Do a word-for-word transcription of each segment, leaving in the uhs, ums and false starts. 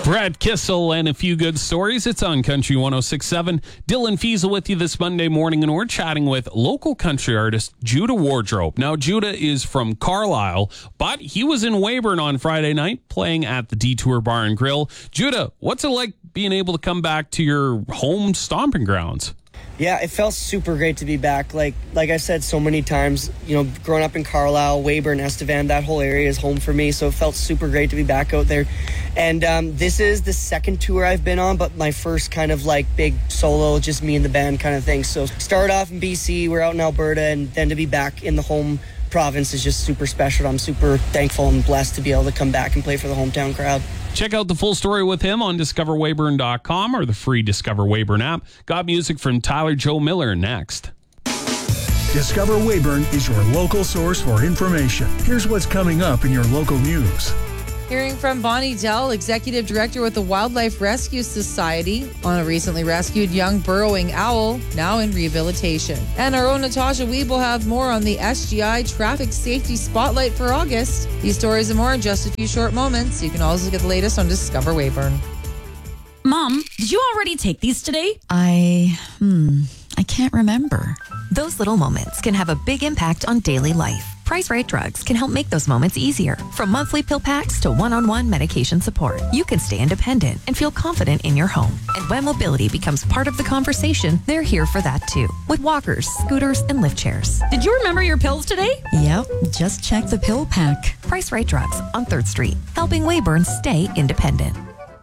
Brad Kissel and a few good stories. It's on Country one oh six point seven. Dylan Fiesel with you this Monday morning, and we're chatting with local country artist Judah Wardrobe. Now, Judah is from Carlisle, but he was in Weyburn on Friday night playing at the Detour Bar and Grill. Judah, what's it like being able to come back to your home stomping grounds? Yeah, it felt super great to be back. Like like I said so many times, you know, growing up in Carlisle, Weyburn, Estevan, that whole area is home for me. So it felt super great to be back out there. And um, this is the second tour I've been on, but my first kind of like big solo, just me and the band kind of thing. So start off in B C, we're out in Alberta, and then to be back in the home province is just super special. I'm super thankful and blessed to be able to come back and play for the hometown crowd. Check out the full story with him on discover weyburn dot com or the free Discover Weyburn app. Got music from Tyler Joe Miller next. Discover Weyburn is your local source for information. Here's what's coming up in your local news. Hearing from Bonnie Dell, Executive Director with the Wildlife Rescue Society, on a recently rescued young burrowing owl, now in rehabilitation. And our own Natasha Weeb will have more on the S G I Traffic Safety Spotlight for August. These stories and more in just a few short moments. You can also get the latest on Discover Weyburn. Mom, did you already take these today? I, hmm, I can't remember. Those little moments can have a big impact on daily life. Price Right Drugs can help make those moments easier. From monthly pill packs to one-on-one medication support, you can stay independent and feel confident in your home. And when mobility becomes part of the conversation, they're here for that too. With walkers, scooters, and lift chairs. Did you remember your pills today? Yep, just check the pill pack. Price Right Drugs on third Street, helping Weyburn stay independent.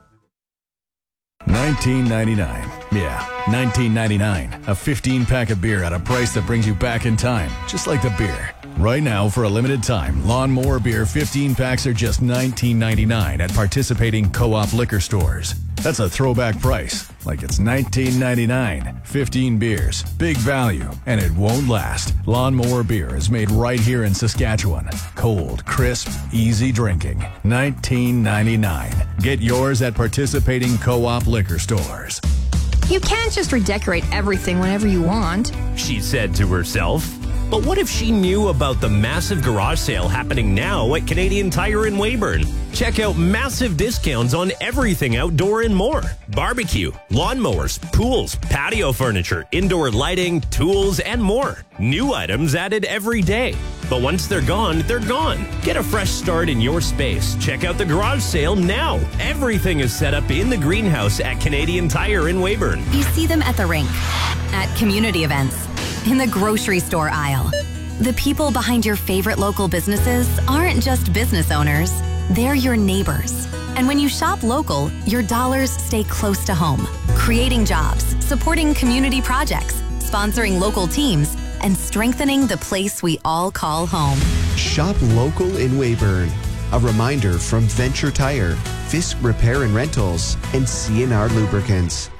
nineteen ninety-nine. Yeah, nineteen ninety-nine. A fifteen pack of beer at a price that brings you back in time, just like the beer. Right now, for a limited time, Lawnmower Beer fifteen packs are just nineteen ninety-nine at participating Co-op liquor stores. That's a throwback price, like it's nineteen ninety-nine. fifteen beers, big value, and it won't last. Lawnmower Beer is made right here in Saskatchewan. Cold, crisp, easy drinking. nineteen ninety-nine. Get yours at participating Co-op liquor stores. You can't just redecorate everything whenever you want, she said to herself. But what if she knew about the massive garage sale happening now at Canadian Tire in Weyburn? Check out massive discounts on everything outdoor and more. Barbecue, lawnmowers, pools, patio furniture, indoor lighting, tools, and more. New items added every day. But once they're gone, they're gone. Get a fresh start in your space. Check out the garage sale now. Everything is set up in the greenhouse at Canadian Tire in Weyburn. You see them at the rink, at community events, in the grocery store aisle. The people behind your favorite local businesses aren't just business owners, they're your neighbors. And when you shop local, your dollars stay close to home, creating jobs, supporting community projects, sponsoring local teams, and strengthening the place we all call home. Shop local in Weyburn. A reminder from Venture Tire, Fisk Repair and Rentals, and C N R Lubricants.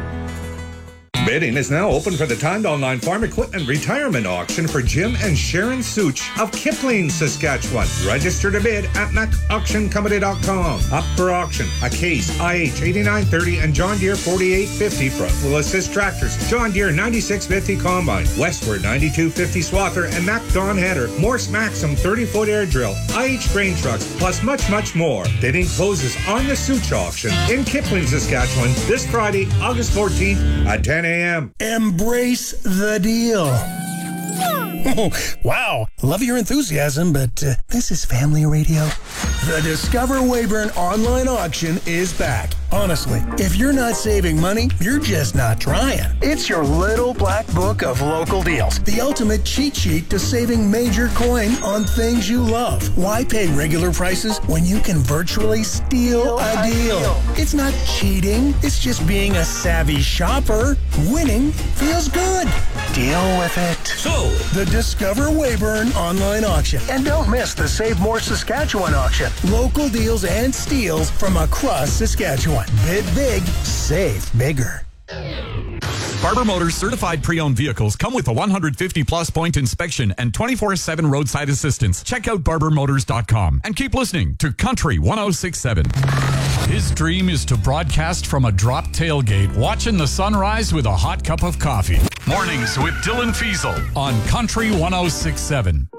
Bidding is now open for the timed online farm equipment retirement auction for Jim and Sharon Such of Kipling, Saskatchewan. Register to bid at mac auction company dot com. Up for auction, a Case I H eighty-nine thirty and John Deere forty-eight fifty front wheel assist tractors, John Deere ninety-six fifty combine, Westward ninety-two fifty swather, and Mac Dawn header, Morse Maxim thirty foot air drill, I H grain trucks, plus much, much more. Bidding closes on the Such auction in Kipling, Saskatchewan this Friday, August fourteenth at ten a.m. Embrace the deal. Oh, wow. Love your enthusiasm, but uh, this is family radio. The Discover Weyburn online auction is back. Honestly, if you're not saving money, you're just not trying. It's your little black book of local deals. The ultimate cheat sheet to saving major coin on things you love. Why pay regular prices when you can virtually steal a deal? It's not cheating. It's just being a savvy shopper. Winning feels good. Deal with it. So, the Discover Weyburn online auction. And don't miss the Save More Saskatchewan auction. Local deals and steals from across Saskatchewan. Bid big, save bigger. Barber Motors certified pre-owned vehicles come with a one hundred fifty plus point inspection and twenty-four seven roadside assistance. Check out barber motors dot com and keep listening to Country one oh six point seven. His dream is to broadcast from a drop tailgate, watching the sunrise with a hot cup of coffee. Mornings with Dylan Fiesel on Country one oh six point seven.